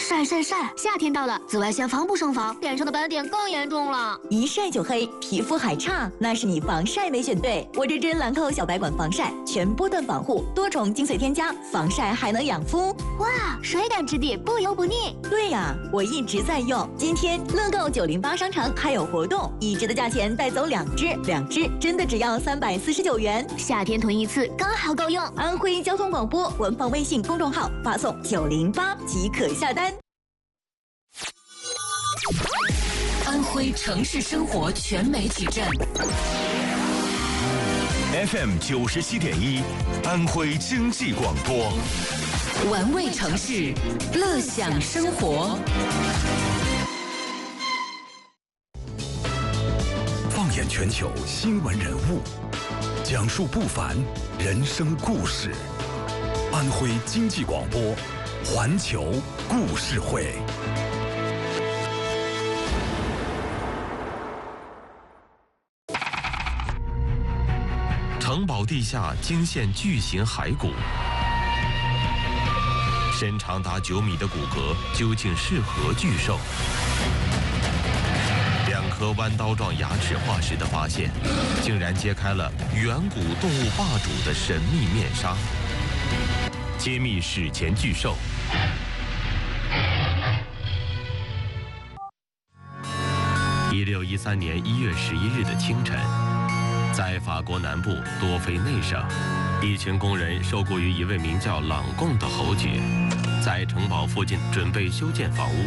晒晒晒！夏天到了，紫外线防不胜防，脸上的斑点更严重了。 一晒就黑，皮肤还差，那是你防晒没选对。我这支兰蔻小白管防晒，全波段防护，多种精髓添加，防晒还能养肤。 哇，水感质地，不油不腻。 对呀，我一直在用。今天乐购908商城还有活动，一支的价钱带走2支，2支真的只要349元。 夏天囤一次刚好够用。 安徽交通广播官方微信公众号发送908即可下单。 安徽城市生活全媒体站 FM 97.1，安徽经济广播， 玩味城市，乐享生活。 放眼全球新闻人物，讲述不凡人生故事。安徽经济广播，环球故事会。 城堡地下惊现巨型骸骨，身长达9米的骨骼究竟是何巨兽？2颗弯刀状牙齿化石的发现，竟然揭开了远古动物霸主的神秘面纱，揭秘史前巨兽。1613年1月11日的清晨，在法国南部多菲内省，一群工人受雇于一位名叫朗贡的侯爵，在城堡附近准备修建房屋。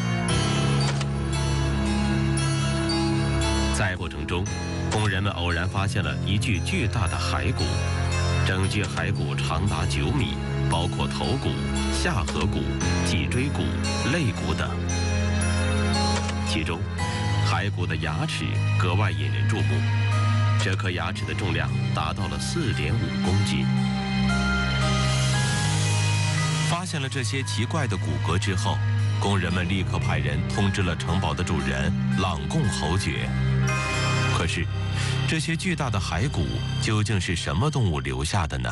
在过程中，工人们偶然发现了一具巨大的骸骨，整具骸骨长达9米，包括头骨、下颌骨、脊椎骨、肋骨等。其中，骸骨的牙齿格外引人注目。这颗牙齿的重量达到了4.5公斤。发现了这些奇怪的骨骼之后，工人们立刻派人通知了城堡的主人朗贡侯爵。可是，这些巨大的骸骨究竟是什么动物留下的呢？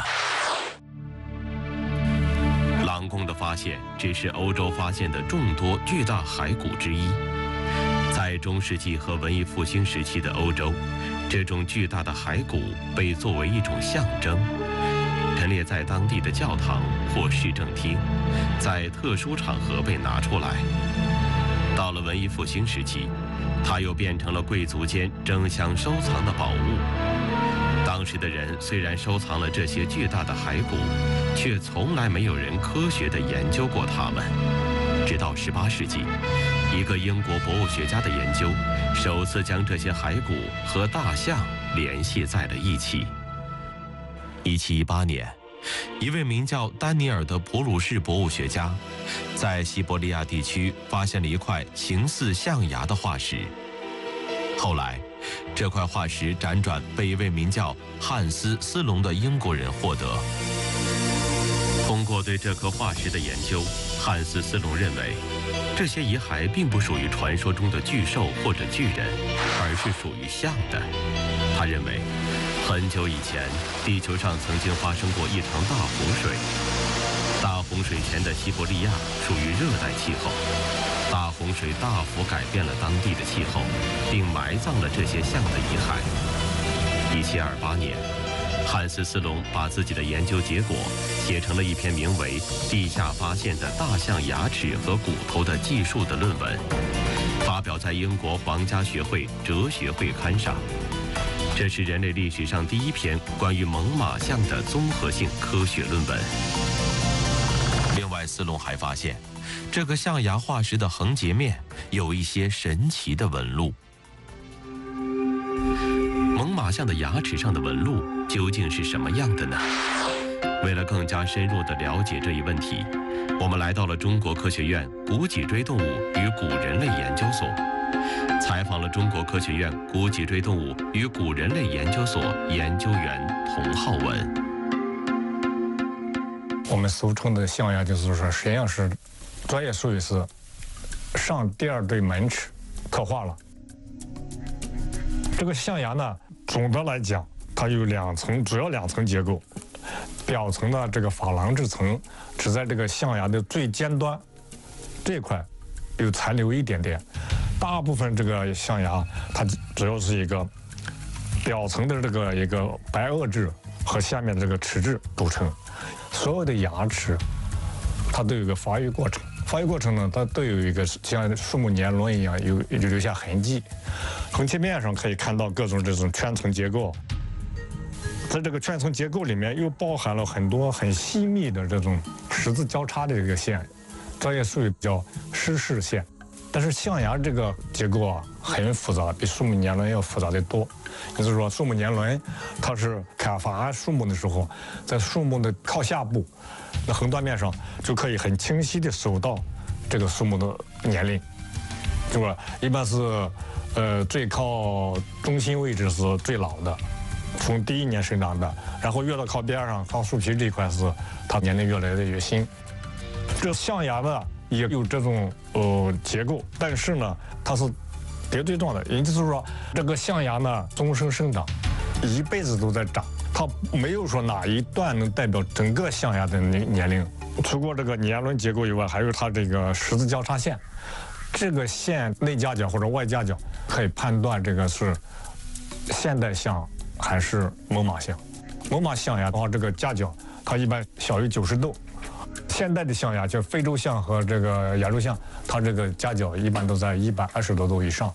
朗贡的发现只是欧洲发现的众多巨大骸骨之一。在中世纪和文艺复兴时期的欧洲，这种巨大的骸骨被作为一种象征，陈列在当地的教堂或市政厅，在特殊场合被拿出来。到了文艺复兴时期，它又变成了贵族间争相收藏的宝物。当时的人虽然收藏了这些巨大的骸骨，却从来没有人科学地研究过它们。直到18世纪，一个英国博物学家的研究首次将这些骸骨和大象联系在了一起。1718年，一位名叫丹尼尔的普鲁士博物学家在西伯利亚地区发现了一块形似象牙的化石。后来，这块化石辗转被一位名叫汉斯·斯隆的英国人获得。通过对这颗化石的研究，汉斯·斯隆认为，这些遗骸并不属于传说中的巨兽或者巨人，而是属于象的。他认为，很久以前，地球上曾经发生过一场大洪水。大洪水前的西伯利亚属于热带气候，大洪水大幅改变了当地的气候，并埋葬了这些象的遗骸。1728年，汉斯·斯隆把自己的研究结果写成了一篇名为《地下发现的大象牙齿和骨头的记述》的论文，发表在英国皇家学会哲学会刊上。这是人类历史上第一篇关于猛犸象的综合性科学论文。另外，斯隆还发现，这个象牙化石的横截面有一些神奇的纹路。猛犸象的牙齿上的纹路究竟是什么样的呢？为了更加深入地了解这一问题，我们来到了中国科学院古脊椎动物与古人类研究所，采访了中国科学院古脊椎动物与古人类研究所研究员童浩文。 我们俗称的象牙，就是说实际上是专业术语是上第2对门齿刻画了。这个象牙呢，总的来讲，它有主要2层结构。表层的这个珐琅质层只在这个象牙的最尖端， 这一块有残留一点点，大部分这个象牙它主要是一个表层的这个一个白垩质和下面的这个齿质组成，所有的牙齿它都有一个发育过程。发育过程呢，它都有一个像树木年轮一样有留下痕迹。横切面上可以看到各种这种圈层结构，在这个圈层结构里面又包含了很多很细密的这种十字交叉的这个线，这也属于叫失视线。但是象牙这个结构啊很复杂，比树木年轮要复杂得多。也就是说，树木年轮它是砍伐树木的时候，在树木的靠下部那横断面上就可以很清晰地搜到这个树木的年龄，是吧？一般是最靠中心位置是最老的，从第一年生长的，然后越到靠边上靠树皮这一块是它年龄越来越新。这象牙呢也有这种结构，但是呢它是叠对状的，也就是说这个象牙呢终生生长，一辈子都在长。它没有说哪一段能代表整个象牙的年龄，除过这个年轮结构以外，还有它这个十字交叉线，这个线内夹角或者外夹角可以判断这个是现代象还是猛犸象。猛犸象牙的话，这个夹角它一般小于90度，现代的象牙就非洲象和这个亚洲象，它这个夹角一般都在120多度以上。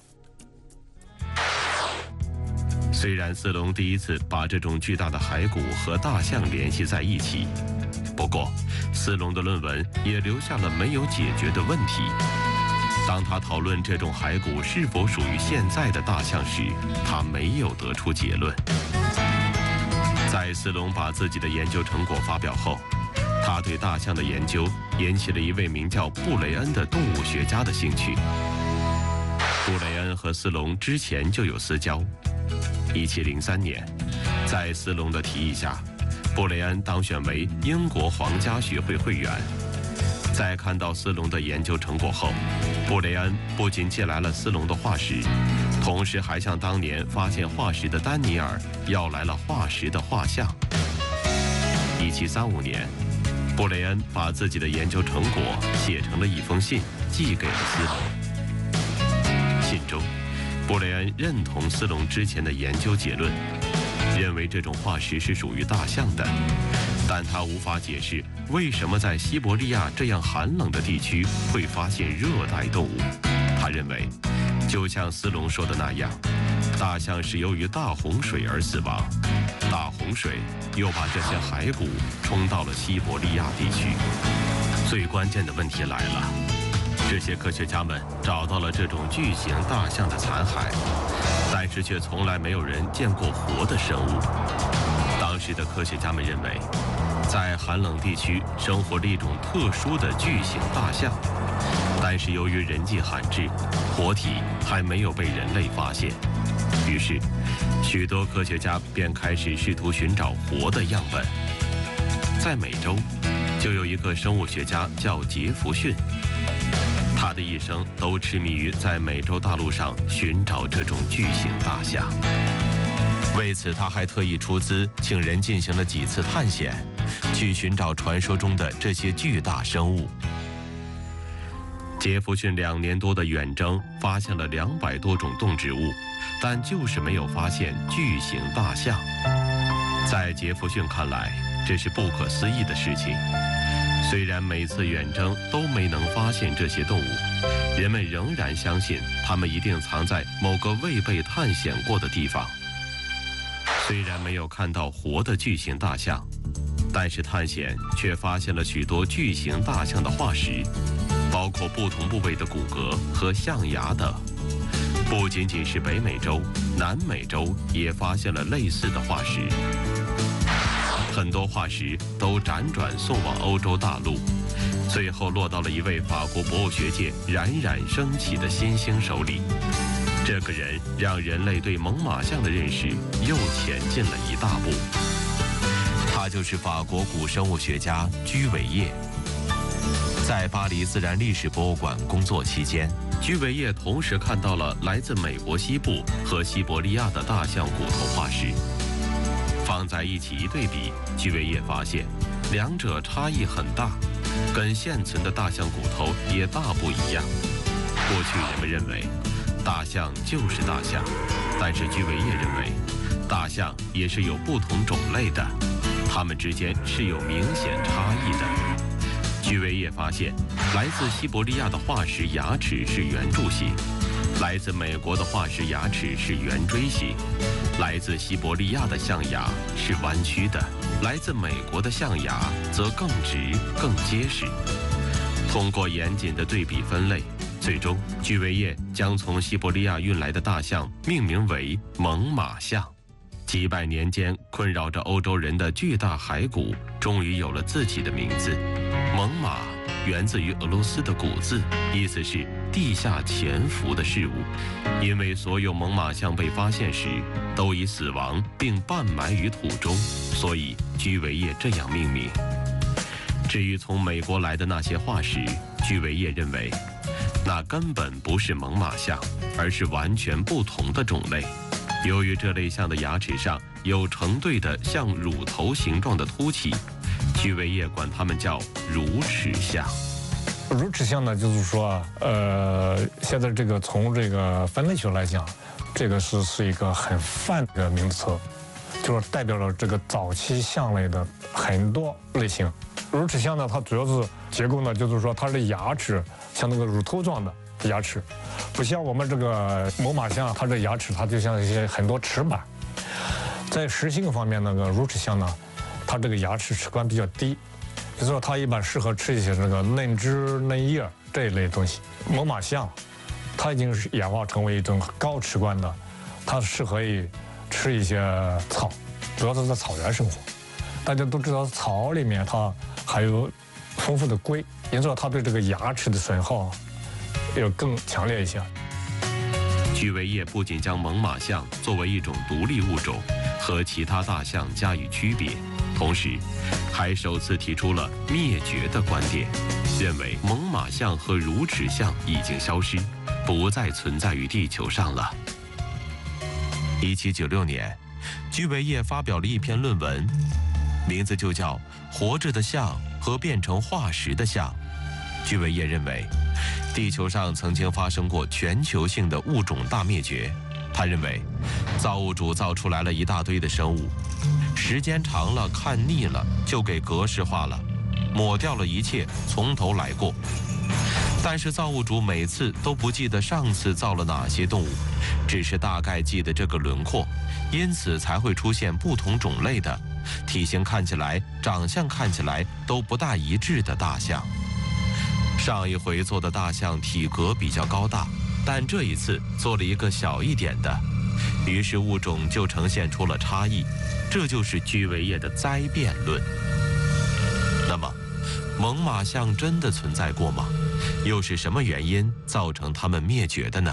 虽然斯隆第一次把这种巨大的骸骨和大象联系在一起，不过斯隆的论文也留下了没有解决的问题。当他讨论这种骸骨是否属于现在的大象时，他没有得出结论。在斯隆把自己的研究成果发表后，他对大象的研究引起了一位名叫布雷恩的动物学家的兴趣。布雷恩和斯隆之前就有私交。1703年，在斯隆的提议下，布雷恩当选为英国皇家学会会员。在看到斯隆的研究成果后，布雷恩不仅借来了斯隆的化石，同时还向当年发现化石的丹尼尔要来了化石的画像。1735年，布雷恩把自己的研究成果写成了一封信，寄给了斯隆。信中，布雷恩认同斯隆之前的研究结论，认为这种化石是属于大象的，但他无法解释为什么在西伯利亚这样寒冷的地区会发现热带动物。他认为，就像斯隆说的那样，大象是由于大洪水而死亡，大洪水又把这些骸骨冲到了西伯利亚地区。最关键的问题来了，这些科学家们找到了这种巨型大象的残骸，但是却从来没有人见过活的生物。当时的科学家们认为，在寒冷地区生活着一种特殊的巨型大象，但是由于人迹罕至，活体还没有被人类发现。于是，许多科学家便开始试图寻找活的样本。在美洲，就有一个生物学家叫杰弗逊，他的一生都痴迷于在美洲大陆上寻找这种巨型大象。为此，他还特意出资请人进行了几次探险，去寻找传说中的这些巨大生物。杰弗逊2年多的远征，发现了200多种动植物，但就是没有发现巨型大象。在杰弗逊看来，这是不可思议的事情。虽然每次远征都没能发现这些动物，人们仍然相信它们一定藏在某个未被探险过的地方。虽然没有看到活的巨型大象，但是探险却发现了许多巨型大象的化石，包括不同部位的骨骼和象牙等。不仅仅是北美洲，南美洲也发现了类似的化石。很多化石都辗转送往欧洲大陆，最后落到了一位法国博物学界冉冉升起的新星手里。这个人让人类对猛犸象的认识又前进了一大步。他就是法国古生物学家居维叶。在巴黎自然历史博物馆工作期间，居维叶同时看到了来自美国西部和西伯利亚的大象骨头化石。放在一起一对比，居维叶发现两者差异很大， 跟现存的大象骨头也大不一样。过去人们认为大象就是大象，但是居维叶认为大象也是有不同种类的，它们之间是有明显差异的。居维叶发现，来自西伯利亚的化石牙齿是圆柱形，来自美国的化石牙齿是圆锥形，来自西伯利亚的象牙是弯曲的，来自美国的象牙则更直更结实。通过严谨的对比分类，最终居维叶将从西伯利亚运来的大象命名为猛犸象。几百年间困扰着欧洲人的巨大骸骨终于有了自己的名字。猛犸源自于俄罗斯的古字，意思是地下潜伏的事物。因为所有猛犸象被发现时都已死亡并半埋于土中，所以居维叶这样命名。至于从美国来的那些化石，居维叶认为那根本不是猛犸象，而是完全不同的种类。由于这类象的牙齿上有成对的像乳头形状的凸起，居维叶管它们叫乳齿象。 乳齿象呢，就是说，现在这个从这个分类学来讲，这个是一个很泛的名词，就是代表了这个早期象类的很多类型。乳齿象呢，它主要是结构呢，就是说它的牙齿像那个乳头状的牙齿，不像我们这个猛犸象，它的牙齿它就像一些很多齿板。在食性方面，那个乳齿象呢，它这个牙齿齿冠比较低，就是说它一般适合吃一些那个嫩枝嫩叶这一类东西。猛犸象它已经是演化成为一种高齿冠的，它适合于吃一些草，主要是在草原生活。大家都知道草里面它还有丰富的硅，因此它对这个牙齿的损耗要更强烈一些。 居维叶不仅将猛犸象作为一种独立物种和其他大象加以区别，同时还首次提出了灭绝的观点，认为猛犸象和乳齿象已经消失，不再存在于地球上了。1796年，居维叶发表了一篇论文，名字就叫《活着的象和变成化石的象》。居维叶认为，地球上曾经发生过全球性的物种大灭绝。他认为，造物主造出来了一大堆的生物，时间长了看腻了，就给格式化了，抹掉了一切，从头来过。但是造物主每次都不记得上次造了哪些动物，只是大概记得这个轮廓，因此才会出现不同种类的、体型看起来、长相看起来都不大一致的大象。上一回做的大象体格比较高大，但这一次做了一个小一点的，于是物种就呈现出了差异，这就是居维叶的灾变论。那么，猛犸象真的存在过吗？又是什么原因造成它们灭绝的呢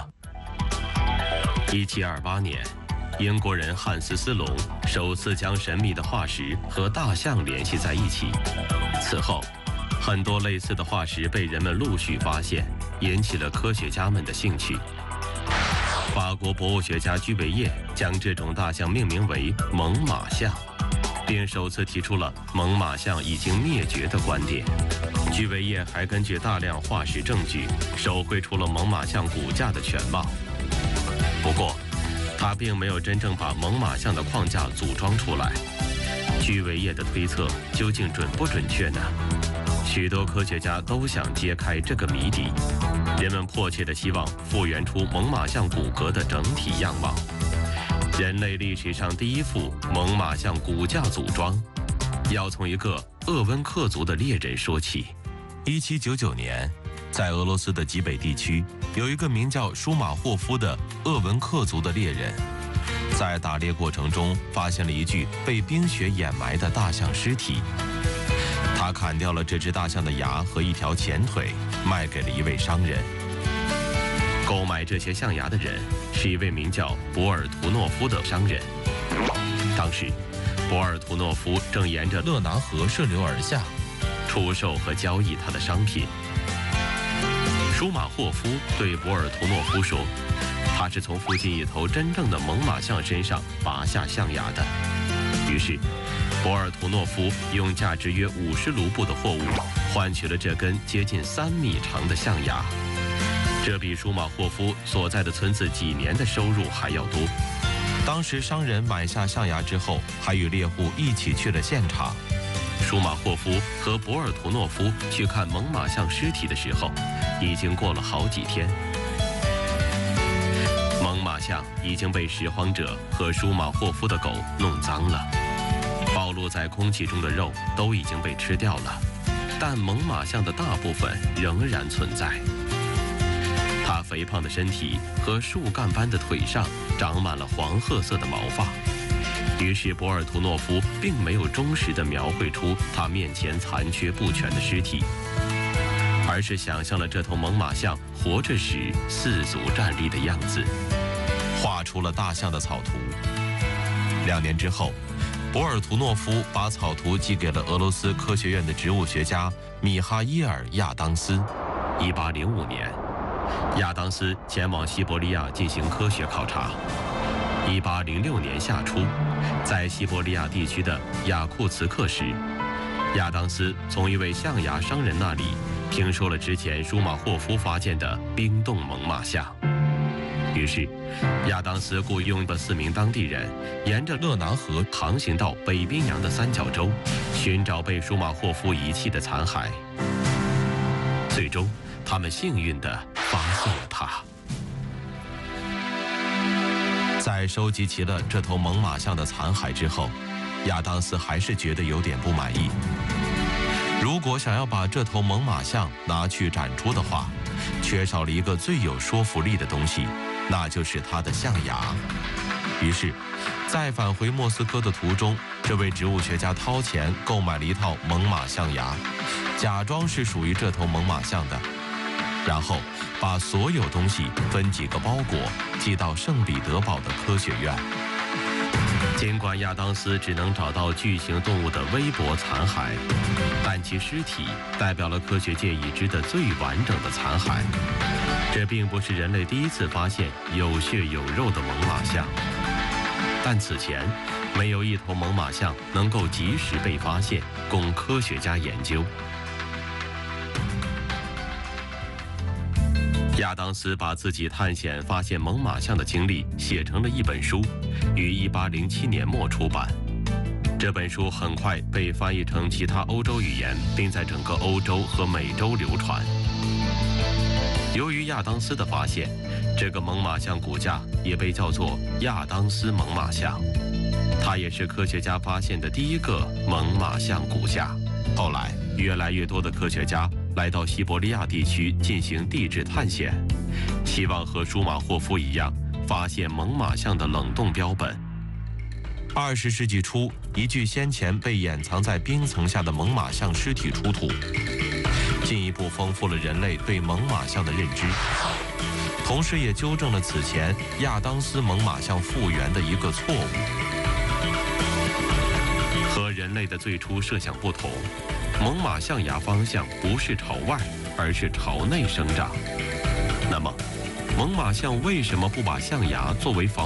？1728年，英国人汉斯·斯隆首次将神秘的化石和大象联系在一起。此后，很多类似的化石被人们陆续发现，引起了科学家们的兴趣。法国博物学家居维叶将这种大象命名为猛犸象，并首次提出了猛犸象已经灭绝的观点。居维叶还根据大量化石证据，手绘出了猛犸象骨架的全貌。不过，他并没有真正把猛犸象的框架组装出来。居维叶的推测究竟准不准确呢？许多科学家都想揭开这个谜底，人们迫切地希望复原出猛犸象骨骼的整体样貌。人类历史上第一幅猛犸象骨架组装，要从一个鄂温克族的猎人说起。1799年，在俄罗斯的极北地区，有一个名叫舒马霍夫的鄂温克族的猎人，在打猎过程中发现了一具被冰雪掩埋的大象尸体。他砍掉了这只大象的牙和一条前腿，卖给了一位商人。购买这些象牙的人是一位名叫博尔图诺夫的商人。当时，博尔图诺夫正沿着勒拿河顺流而下，出售和交易他的商品。舒马霍夫对博尔图诺夫说，他是从附近一头真正的猛犸象身上拔下象牙的。 于是，博尔图诺夫用价值约50卢布的货物，换取了这根接近3米长的象牙。这比舒马霍夫所在的村子几年的收入还要多。当时商人买下象牙之后，还与猎户一起去了现场。舒马霍夫和博尔图诺夫去看猛犸象尸体的时候，已经过了好几天。猛犸象已经被拾荒者和舒马霍夫的狗弄脏了，暴露在空气中的肉都已经被吃掉了，但猛犸象的大部分仍然存在。它肥胖的身体和树干般的腿上长满了黄褐色的毛发，于是博尔图诺夫并没有忠实地描绘出他面前残缺不全的尸体，而是想象了这头猛犸象活着时四足站立的样子，画出了大象的草图。2年之后，博尔图诺夫把草图寄给了俄罗斯科学院的植物学家米哈伊尔·亚当斯。1805年，亚当斯前往西伯利亚进行科学考察。1806年夏初，在西伯利亚地区的雅库茨克市，亚当斯从一位象牙商人那里听说了之前舒马霍夫发现的冰冻猛犸象。于是，亚当斯雇佣了4名当地人，沿着勒南河航行到北冰洋的三角洲，寻找被舒马霍夫遗弃的残骸。最终，他们幸运地发现了它。在收集齐了这头猛犸象的残骸之后，亚当斯还是觉得有点不满意。如果想要把这头猛犸象拿去展出的话，缺少了一个最有说服力的东西，那就是它的象牙。于是，在返回莫斯科的途中，这位植物学家掏钱购买了一套猛犸象牙，假装是属于这头猛犸象的，然后把所有东西分几个包裹寄到圣彼得堡的科学院。尽管亚当斯只能找到巨型动物的微薄残骸，但其尸体代表了科学界已知的最完整的残骸。这并不是人类第一次发现有血有肉的猛犸象，但此前没有一头猛犸象能够及时被发现，供科学家研究。亚当斯把自己探险发现猛犸象的经历写成了一本书，于1807年末出版。这本书很快被翻译成其他欧洲语言，并在整个欧洲和美洲流传。由于亚当斯的发现，这个猛犸象骨架也被叫做亚当斯猛犸象，它也是科学家发现的第一个猛犸象骨架。后来，越来越多的科学家来到西伯利亚地区进行地质探险，希望和舒马霍夫一样发现猛犸象的冷冻标本。20世纪初，一具先前被掩藏在冰层下的猛犸象尸体出土，进一步丰富了人类对猛犸象的认知，同时也纠正了此前亚当斯猛犸象复原的一个错误。和人类的最初设想不同，猛犸象牙方向不是朝外，而是朝内生长。那么，猛犸象为什么不把象牙作为防